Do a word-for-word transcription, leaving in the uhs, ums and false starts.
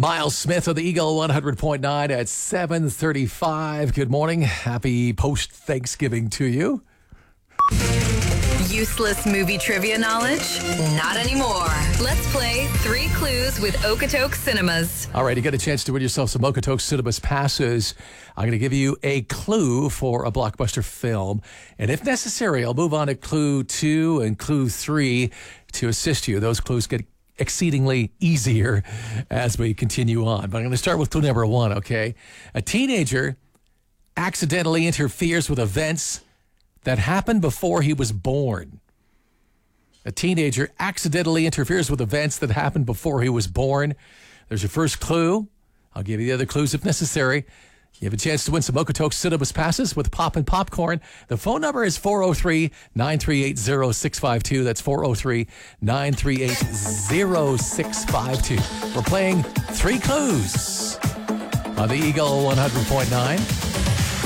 Miles Smith of the Eagle one hundred point nine at seven thirty-five. Good morning. Happy post-Thanksgiving to you. Useless movie trivia knowledge? Not anymore. Let's play Three Clues with Okotoks Cinemas. All right, you get a chance to win yourself some Okotoks Cinemas passes. I'm going to give you a clue for a blockbuster film. And if necessary, I'll move on to clue two and clue three to assist you. Those clues get exceedingly easier as we continue on. But I'm going to start with clue number one, okay? A teenager accidentally interferes with events that happened before he was born. A teenager accidentally interferes with events that happened before he was born. There's your first clue. I'll give you the other clues if necessary. You have a chance to win some Okotoks Cinemas passes with Pop and Popcorn. The phone number is four oh three, nine three eight, oh six five two. That's four oh three, nine three eight, oh six five two. We're playing Three Clues on the Eagle one hundred point nine.